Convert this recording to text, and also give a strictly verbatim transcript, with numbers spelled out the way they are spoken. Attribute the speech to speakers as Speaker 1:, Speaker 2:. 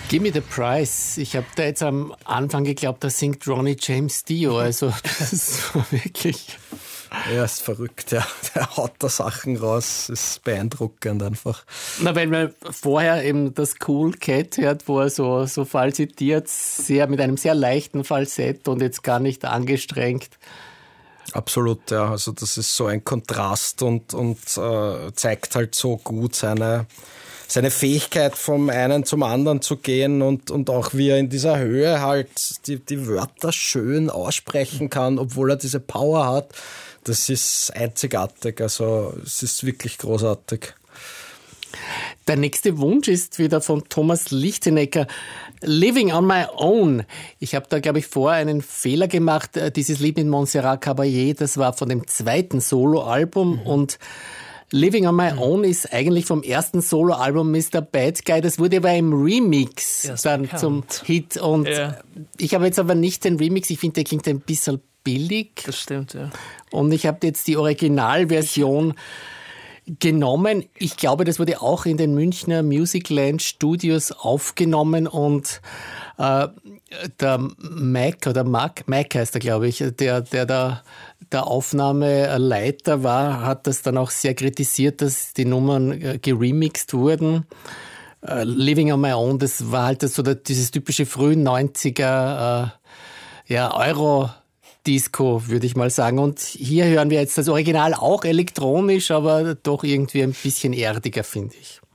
Speaker 1: Give me the price. Ich habe da jetzt am Anfang geglaubt, da singt Ronnie James Dio. Also das war wirklich...
Speaker 2: Ja, ist verrückt, ja. Der haut da Sachen raus, ist beeindruckend einfach.
Speaker 1: Na, wenn man vorher eben das Cool Cat hört, wo er so, so falsitiert, sehr, mit einem sehr leichten Falsett und jetzt gar nicht angestrengt.
Speaker 2: Absolut, ja. Also das ist so ein Kontrast und, und äh, zeigt halt so gut seine, seine Fähigkeit, vom einen zum anderen zu gehen und, und auch wie er in dieser Höhe halt die, die Wörter schön aussprechen kann, obwohl er diese Power hat. Das ist einzigartig, also es ist wirklich großartig.
Speaker 1: Der nächste Wunsch ist wieder von Thomas Lichtenegger. Living on my own. Ich habe da, glaube ich, vorher einen Fehler gemacht. Dieses Lied mit Montserrat Caballé, das war von dem zweiten Soloalbum mhm. und Living on my own ist eigentlich vom ersten Soloalbum Mister Bad Guy. Das wurde aber im Remix ja, dann bekannt. Zum Hit. Und ja. ich habe jetzt aber nicht den Remix. Ich finde, der klingt ein bisschen billig.
Speaker 3: Das stimmt, ja.
Speaker 1: Und ich habe jetzt die Originalversion genommen. Ich glaube, das wurde auch in den Münchner Musicland Studios aufgenommen und äh, der Mike oder Mark, Mike heißt er, glaube ich, der, der da der Aufnahmeleiter war, hat das dann auch sehr kritisiert, dass die Nummern geremixed wurden. Uh, Living on my own, das war halt so dieses typische frühen neunziger uh, ja, Euro-Disco, würde ich mal sagen. Und hier hören wir jetzt das Original auch elektronisch, aber doch irgendwie ein bisschen erdiger, finde ich.